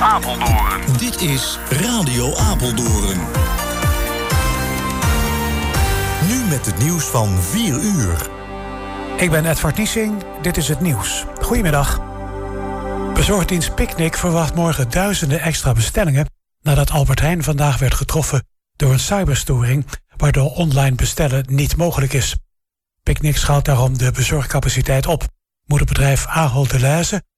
Apeldoorn. Dit is Radio Apeldoorn. Nu met het nieuws van 4 uur. Ik ben Edward Niesing, dit is het nieuws. Goedemiddag. Bezorgdienst Picnic verwacht morgen duizenden extra bestellingen nadat Albert Heijn vandaag werd getroffen door een cyberstoring waardoor online bestellen niet mogelijk is. Picnic schaalt daarom de bezorgcapaciteit op. Moederbedrijf Ahold Delhaize